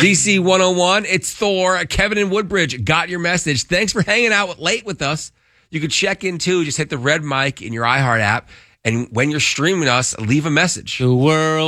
DC 101, it's Thor. Kevin in Woodbridge got your message. Thanks for hanging out late with us. You can check in too. Just hit the red mic in your iHeart app. And when you're streaming us, leave a message. The world